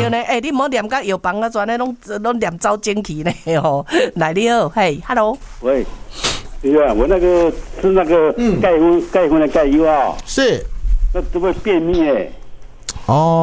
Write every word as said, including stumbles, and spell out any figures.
呢，哎、欸，你莫念甲药房啊，全咧拢拢念走精气呢吼。来你好，嘿 ，Hello， 喂，对啊，我那个吃那个钙粉钙粉的钙油啊， 是， 那都会便秘哎。 哦。